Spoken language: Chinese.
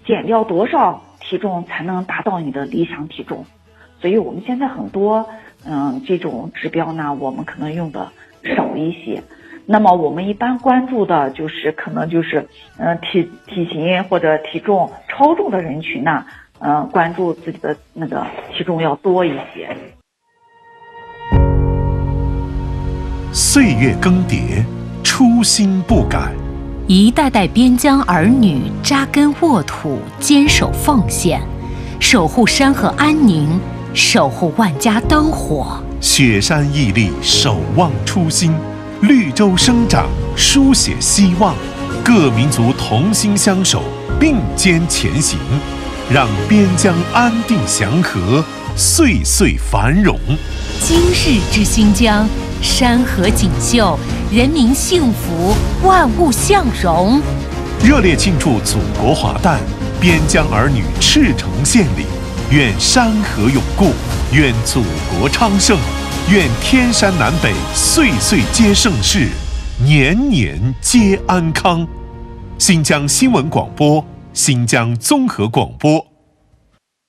减掉多少体重才能达到你的理想体重。所以我们现在很多这种指标呢，我们可能用的少一些。那么我们一般关注的就是可能就是体型或者体重超重的人群呢，关注自己的那个体重要多一些。 岁月更迭，初心不改， 一代代边疆儿女扎根沃土，坚守奉献，守护山河安宁，守护万家灯火。 雪山屹立，守望初心，绿洲生长，书写希望。各民族同心相守，并肩前行，让边疆安定祥和，岁岁繁荣。 今日之新疆，山河锦绣，人民幸福，万物向荣。 热烈庆祝祖国华诞，边疆儿女赤诚献礼。愿山河永固，愿祖国昌盛，愿天山南北岁岁皆盛世，年年皆安康。新疆新闻广播，新疆综合广播。